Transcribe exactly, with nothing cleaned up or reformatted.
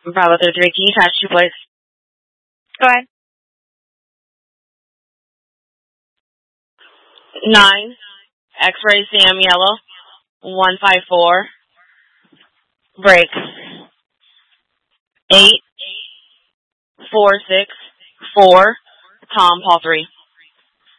Bravo through three. Can you touch two, please? Go ahead. Nine. X-ray Sam yellow. One five four. Break. Eight. Four six. Four. Tom Paul three.